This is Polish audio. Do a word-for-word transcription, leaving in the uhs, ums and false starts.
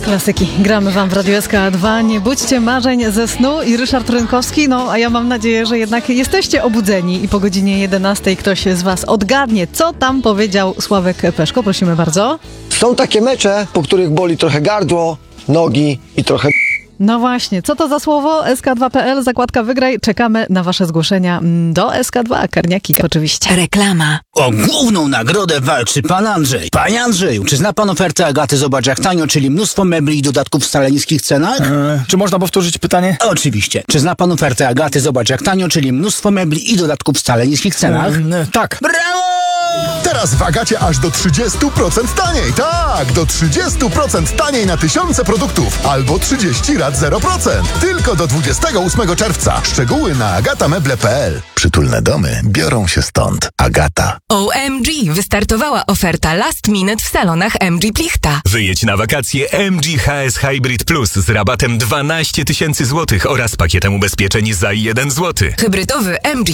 klasyki. Gramy wam w Radiu S K dwa. Nie budźcie marzeń ze snu i Ryszard Rynkowski. No, a ja mam nadzieję, że jednak jesteście obudzeni i po godzinie jedenastej ktoś z was odgadnie, co tam powiedział Sławek Peszko. Prosimy bardzo. Są takie mecze, po których boli trochę gardło, nogi i trochę... No właśnie, co to za słowo? S K dwa kropka P L, zakładka Wygraj. Czekamy na wasze zgłoszenia do S K dwa. Karniaki oczywiście. Reklama. O główną nagrodę walczy pan Andrzej. Panie Andrzeju, czy zna pan ofertę Agaty Zobacz jak tanio, czyli mnóstwo mebli i dodatków w wcale niskich cenach? Eee, czy można powtórzyć pytanie? Oczywiście. Czy zna pan ofertę Agaty Zobacz jak tanio, czyli mnóstwo mebli i dodatków w wcale niskich cenach? Eee, tak. Brawo! Teraz w Agacie aż do trzydzieści procent taniej. Tak, do trzydzieści procent taniej na tysiące produktów. Albo trzydzieści rat zero procent. Tylko do dwudziestego ósmego czerwca. Szczegóły na agatameble kropka p l. Przytulne domy biorą się stąd. Agata. O M G wystartowała oferta Last Minute w salonach M G Plichta. Wyjedź na wakacje M G H S Hybrid Plus z rabatem dwanaście tysięcy złotych oraz pakietem ubezpieczeń za jeden złoty. Hybrydowy M G